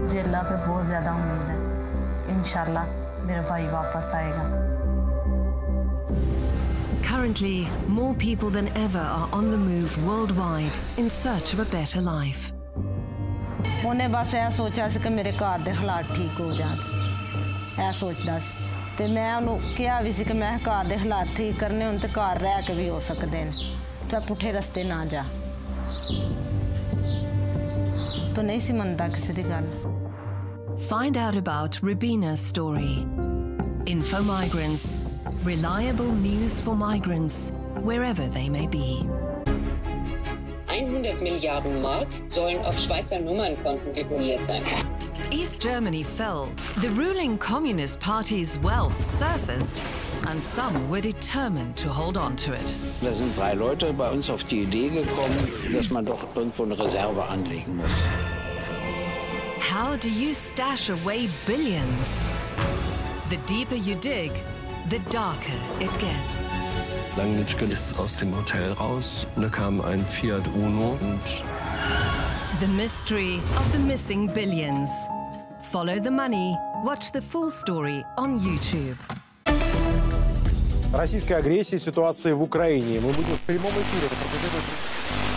मुझे अल्लाह पे बहुत ज़्यादा उम्मीद है, इंशाल्लाह मेरा भाई वापस आएगा। Currently, more people than ever are on the move worldwide in search of a better life. ਉਹਨੇ ਬਸ ਇਹ ਸੋਚਿਆ ਸੀ ਕਿ ਮੇਰੇ ਘਰ ਦੇ ਹਾਲਾਤ ਠੀਕ ਹੋ ਜਾਣ, ਇਹ ਸੋਚਦਾ ਸੀ ਤੇ ਮੈਂ ਉਹਨੂੰ ਕਿਹਾ ਵੀ ਸੀ ਕਿ ਮੈਂ ਘਰ ਦੇ ਹਾਲਾਤ ਠੀਕ ਕਰਨੇ ਹੁਣ ਤੇ ਘਰ ਰਹਿ ਕੇ ਵੀ ਹੋ ਸਕਦੇ ਨੇ, ਤਾਂ ਪੁੱਠੇ ਰਸਤੇ ਨਾ ਜਾ। ਤਾਂ ਨਹੀਂ ਸੀ ਮੰਨਦਾ ਕਿਸੇ ਦੀ ਗੱਲ। Find out about Rubina's story. Info Migrants. Reliable news for migrants, wherever they may be. 100 Milliarden Mark sollen auf Schweizer Nummernkonten deponiert sein. East Germany fell, the ruling Communist Party's wealth surfaced, and some were determined to hold on to it. Da sind 3 Leute bei uns auf die Idee gekommen, dass man doch irgendwo eine Reserve anlegen muss. How do you stash away billions? The deeper you dig, the darker it gets. Langnitschke ist aus dem Hotel raus und da kam ein Fiat Uno und... The mystery of the missing billions. Follow the money. Watch the full story on YouTube. Российская агрессия, ситуация в Украине. Мы будем в прямом эфире.